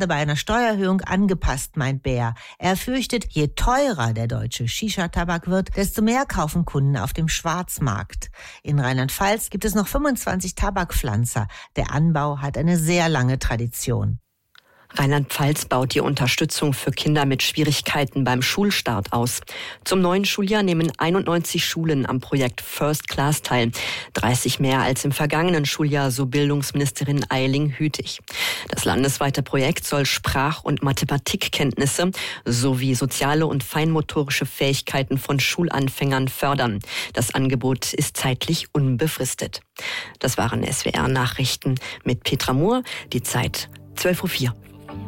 gerade bei einer Steuererhöhung angepasst, meint Bär. Er fürchtet, je teurer der deutsche Shisha-Tabak wird, desto mehr kaufen Kunden auf dem Schwarzmarkt. In Rheinland-Pfalz gibt es noch 25 Tabakpflanzer. Der Anbau hat eine sehr lange Tradition. Rheinland-Pfalz baut die Unterstützung für Kinder mit Schwierigkeiten beim Schulstart aus. Zum neuen Schuljahr nehmen 91 Schulen am Projekt First Class teil. 30 mehr als im vergangenen Schuljahr, so Bildungsministerin Eiling-Hütig. Das landesweite Projekt soll Sprach- und Mathematikkenntnisse sowie soziale und feinmotorische Fähigkeiten von Schulanfängern fördern. Das Angebot ist zeitlich unbefristet. Das waren SWR-Nachrichten mit Petra Mohr. Die Zeit 12:04 Uhr.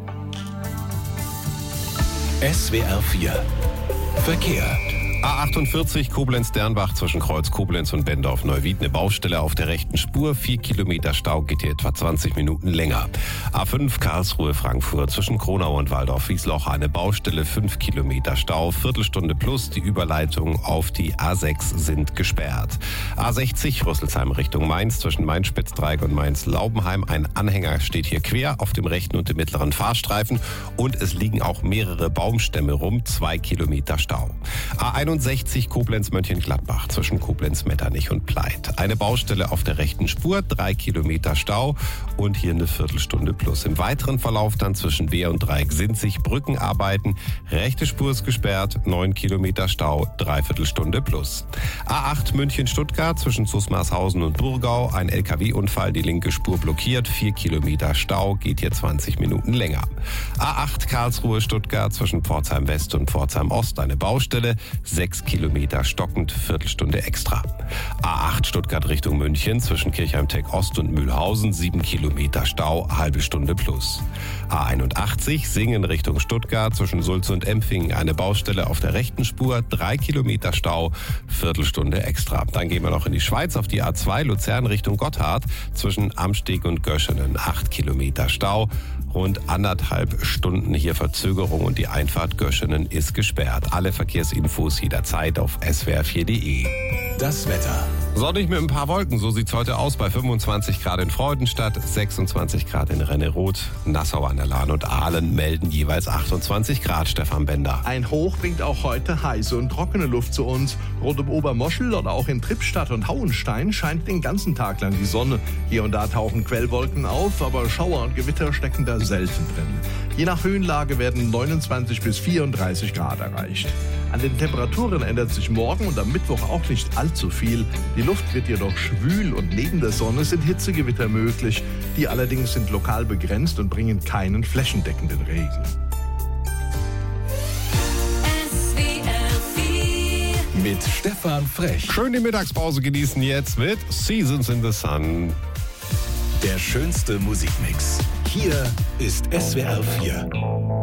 SWR 4 Verkehr. A48 Koblenz-Dernbach zwischen Kreuz Koblenz und Bendorf-Neuwied. Eine Baustelle auf der rechten Spur. 4 Kilometer Stau, geht hier etwa 20 Minuten länger. A5 Karlsruhe-Frankfurt zwischen Kronau und Waldorf-Wiesloch. Eine Baustelle, 5 Kilometer Stau. Viertelstunde plus. Die Überleitungen auf die A6 sind gesperrt. A60 Rüsselsheim Richtung Mainz zwischen Mainz-Spitzdreieck und Mainz-Laubenheim. Ein Anhänger steht hier quer auf dem rechten und dem mittleren Fahrstreifen. Und es liegen auch mehrere Baumstämme rum. 2 Kilometer Stau. A61 Koblenz-Mönchengladbach zwischen Koblenz-Metternich und Pleit. Eine Baustelle auf der rechten Spur, 3 Kilometer Stau und hier eine Viertelstunde plus. Im weiteren Verlauf dann zwischen Beer und Dreieck-Sinzig Brückenarbeiten. Rechte Spur ist gesperrt, 9 Kilometer Stau, Dreiviertelstunde plus. A8 München-Stuttgart zwischen Zusmarshausen und Burgau. Ein LKW-Unfall, die linke Spur blockiert, 4 Kilometer Stau, geht hier 20 Minuten länger. A8 Karlsruhe-Stuttgart zwischen Pforzheim-West und Pforzheim-Ost. Eine Baustelle, 6 Kilometer stockend, Viertelstunde extra. A8 Stuttgart Richtung München zwischen Kirchheim-Tech Ost und Mühlhausen, 7 Kilometer Stau, halbe Stunde plus. A81 Singen Richtung Stuttgart zwischen Sulz und Empfing. Eine Baustelle auf der rechten Spur, 3 Kilometer Stau, Viertelstunde extra. Dann gehen wir noch in die Schweiz auf die A2 Luzern Richtung Gotthard zwischen Amsteg und Göschenen, 8 Kilometer Stau. Rund 1,5 Stunden hier Verzögerung und die Einfahrt Göschenen ist gesperrt. Alle Verkehrsinfos jederzeit auf swr4.de. Das Wetter. Sonnig mit ein paar Wolken, so sieht's heute aus bei 25 Grad in Freudenstadt, 26 Grad in Renneroth, Nassau an der Lahn und Aalen melden jeweils 28 Grad, Stefan Bender. Ein Hoch bringt auch heute heiße und trockene Luft zu uns. Rund um Obermoschel oder auch in Trippstadt und Hauenstein scheint den ganzen Tag lang die Sonne. Hier und da tauchen Quellwolken auf, aber Schauer und Gewitter stecken da selten drin. Je nach Höhenlage werden 29 bis 34 Grad erreicht. An den Temperaturen ändert sich morgen und am Mittwoch auch nicht allzu viel. Die Luft wird jedoch schwül und neben der Sonne sind Hitzegewitter möglich. Die allerdings sind lokal begrenzt und bringen keinen flächendeckenden Regen. Mit Stefan Frech. Schön die Mittagspause genießen jetzt mit Seasons in the Sun. Der schönste Musikmix. Hier ist SWR 4.